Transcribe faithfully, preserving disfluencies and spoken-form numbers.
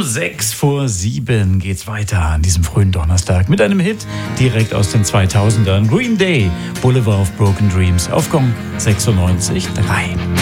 sechs vor sieben geht's weiter an diesem frühen Donnerstag mit einem Hit direkt aus den zweitausendern. Green Day, Boulevard of Broken Dreams auf Gong sechsundneunzig Komma drei.